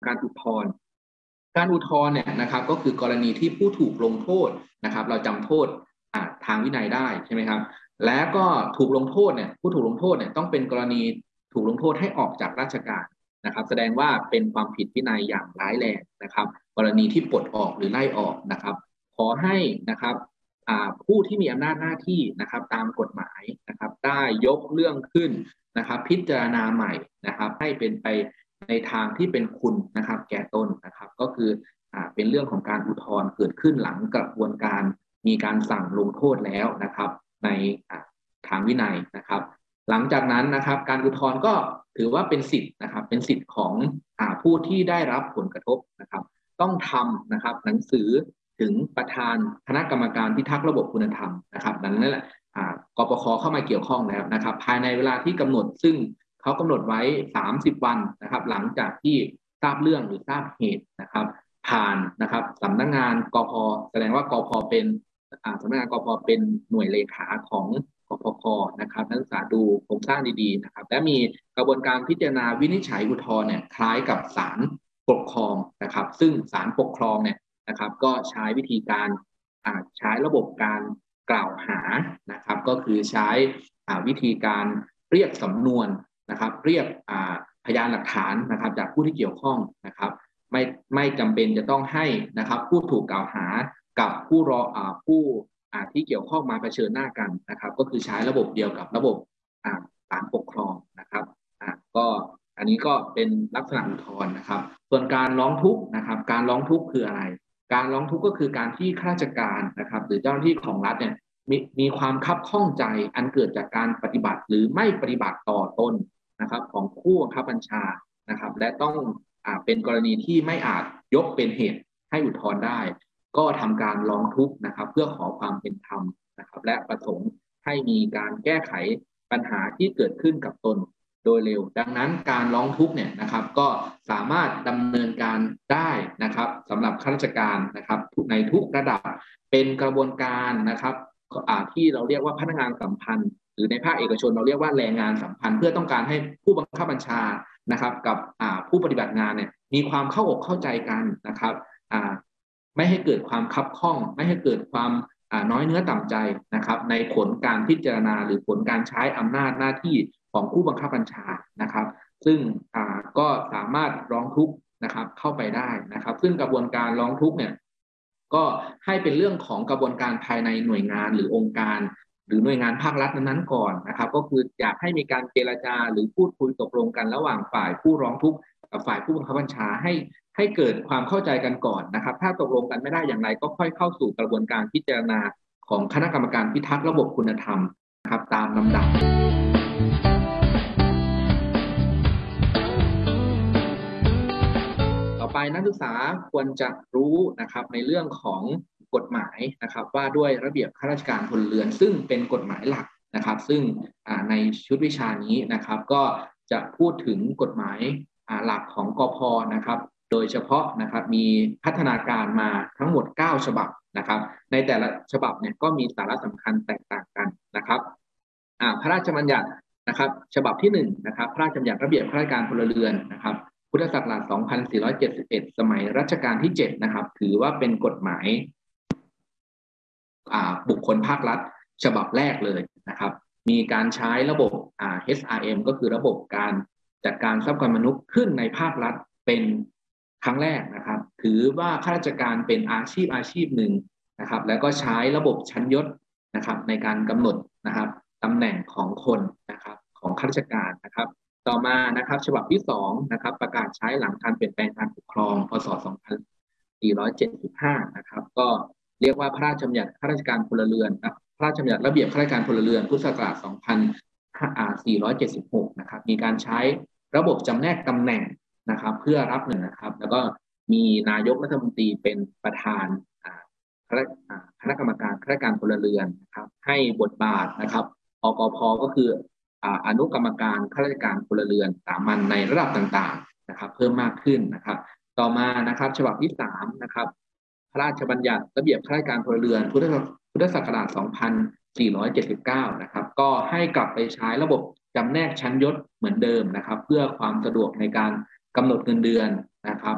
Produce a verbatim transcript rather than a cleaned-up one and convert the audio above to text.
การอุทธรณ์การอุทธรณ์เนี่ยนะครับก็คือกรณีที่ผู้ถูกลงโทษนะครับเราจำโทษทางวินัยได้ใช่ไหมครับแล้วก็ถูกลงโทษเนี่ยผู้ถูกลงโทษเนี่ยต้องเป็นกรณีถูกลงโทษให้ออกจากราชการนะครับแสดงว่าเป็นความผิดวินัยอย่างร้ายแรงนะครับกรณีที่ปลดออกหรือไล่ออกนะครับขอให้นะครับผู้ที่มีอำนาจหน้าที่นะครับตามกฎหมายนะครับได้ยกเรื่องขึ้นนะครับพิจารณาใหม่นะครับให้เป็นไปในทางที่เป็นคุณนะครับแก่ตนนะครับก็คืออ่าเป็นเรื่องของการอุทธรณ์เกิดขึ้นหลังกระบวนการมีการสั่งลงโทษแล้วนะครับในทางวินัยนะครับหลังจากนั้นนะครับการอุทธรณ์ก็ถือว่าเป็นสิทธิ์นะครับเป็นสิทธิ์ของอ่าผู้ที่ได้รับผลกระทบนะครับต้องทำนะครับหนังสือถึงประธานคณะกรรมการพิทักษ์ระบบคุณธรรมนะครับดังนั้นแหละกปค.เข้ามาเกี่ยวข้องแล้วนะครับภายในเวลาที่กำหนดซึ่งเขากำหนดไว้สามสิบวันนะครับหลังจากที่ทราบเรื่องหรือทราบเหตุนะครับผ่านนะครับสำนักงานกพ.แสดงว่ากพ.เป็นสำนักงานกพ.เป็นหน่วยเลขาของกพค.นะครับนักศึกษาดูโครงสร้างดีๆนะครับและมีกระบวนการพิจารณาวินิจฉัยอุทธรณ์เนี่ยคล้ายกับศาลปกครองนะครับซึ่งศาลปกครองเนี่ยนะครับก็ใช้วิธีการใช้ระบบการกล่าวหานะครับก็คือใช้วิธีการเรียกสำนวนนะครับเรียกพยานหลักฐานนะครับจากผู้ที่เกี่ยวข้องนะครับไม่ไม่จำเป็นจะต้องให้นะครับผู้ถูกกล่าวหากับผู้รอผู้ที่เกี่ยวข้องมาเผชิญหน้ากันนะครับก็คือใช้ระบบเดียวกับระบบศาลปกครองนะครับก็อันนี้ก็เป็นลักษณะอุทธรณ์นะครับส่วนการร้องทุกข์นะครับการร้องทุกข์คืออะไรการร้องทุกข์ก็คือการที่ข้าราชการนะครับหรือเจ้าหน้าที่ของรัฐเนี่ยมีมีความคับข้องใจอันเกิดจากการปฏิบัติหรือไม่ปฏิบัติต่อตนนะครับของผู้บังคับบัญชานะครับและต้องอ่าเป็นกรณีที่ไม่อาจยกเป็นเหตุให้อุทธรณ์ได้ก็ทำการร้องทุกข์นะครับเพื่อขอความเป็นธรรมนะครับและประสงค์ให้มีการแก้ไขปัญหาที่เกิดขึ้นกับตนโดยเร็วดังนั้นการร้องทุกข์เนี่ยนะครับก็สามารถดำเนินการได้นะครับสำหรับข้าราชการนะครับในทุกระดับเป็นกระบวนการนะครับที่เราเรียกว่าพนักงานสัมพันธ์หรือในภาคเอกชนเราเรียกว่าแรงงานสัมพันธ์เพื่อต้องการให้ผู้บังคับบัญชานะครับกับผู้ปฏิบัติงานเนี่ยมีความเข้าอกเข้าใจกันนะครับไม่ให้เกิดความคับข้องไม่ให้เกิดความน้อยเนื้อต่ำใจนะครับในผลการพิจารณาหรือผลการใช้อำนาจหน้าที่ของผู้บังคับบัญชานะครับซึ่งก็สามารถร้องทุกข์นะครับเข้าไปได้นะครับซึ่งกระบวนการร้องทุกข์เนี่ยก็ให้เป็นเรื่องของกระบวนการภายในหน่วยงานหรือองค์การหรือหน่วยงานภาครัฐนั้นๆก่อนนะครับก็คืออยากให้มีการเจรจาหรือพูดคุยตกลงกันระหว่างฝ่ายผู้ร้องทุกข์กับฝ่ายผู้บังคับบัญชาให้ให้เกิดความเข้าใจกันก่อนนะครับถ้าตกลงกันไม่ได้อย่างไรก็ค่อยเข้าสู่กระบวนการพิจารณาของคณะกรรมการพิทักษ์ระบบคุณธรรมนะครับตามลำดับต่อไปนักศึกษาควรจะรู้นะครับในเรื่องของกฎหมายนะครับว่าด้วยระเบียบข้าราชการพลเรือนซึ่งเป็นกฎหมายหลักนะครับซึ่งในชุดวิชานี้นะครับก็จะพูดถึงกฎหมายหลักของกพ.นะครับโดยเฉพาะนะครับมีพัฒนาการมาทั้งหมดเก้าฉบับนะครับในแต่ละฉบับเนี่ยก็มีสาระสำคัญแตกต่างกันนะครับพระราชบัญญัตินะครับฉบับที่หนึ่งนะครับพระราชบัญญัติระเบียบข้าราชการพลเรือนนะครับพุทธศักราชสองพันสี่ร้อยเจ็ดสิบเอ็ดสมัยรัชกาลที่เจ็ดนะครับถือว่าเป็นกฎหมายบุคคลภาครัฐฉบับแรกเลยนะครับมีการใช้ระบบ เอช อาร์ เอ็ม ก็คือระบบการจัดการทรัพยากรมนุษย์ขึ้นในภาครัฐเป็นครั้งแรกนะครับถือว่าข้าราชการเป็นอาชีพอาชีพหนึ่งนะครับแล้วก็ใช้ระบบชั้นยศนะครับในการกำหนดนะครับตำแหน่งของคนนะครับของข้าราชการนะครับต่อมานะครับฉบับที่สองนะครับประกาศใช้หลังการเปลี่ยนแปลงการปกครองพ.ศ. สองพันสี่ร้อยเจ็ดสิบห้านะครับก็เรียกว่าพระราชบัญญัติข้าราชการพลเรือนพระราชบัญญัติระเบียบข้าราชการพลเรือนพุทธศักราชสองพันสี่ร้อยเจ็ดสิบหกนะครับมีการใช้ระบบจำแนกตำแหน่งนะครับเพื่อรับเงินนะครับแล้วก็มีนายกรัฐมนตรีเป็นประธานคณะกรรมการข้าราชการพลเรือนนะครับให้บทบาทนะครับอกพ.ก็คืออนุกรรมการข้าราชการพลเรือนสามัญในระดับต่างๆนะครับเพิ่มมากขึ้นนะครับต่อมานะครับฉบับที่สามนะครับพระราชบัญญัติระเบียบข้าราชการพลเรือนพุทธศักราชสองพันสี่ร้อยเจ็ดสิบเก้านะครับก็ให้กลับไปใช้ระบบจำแนกชั้นยศเหมือนเดิมนะครับเพื่อความสะดวกในการกำหนดเงินเดือนนะครับ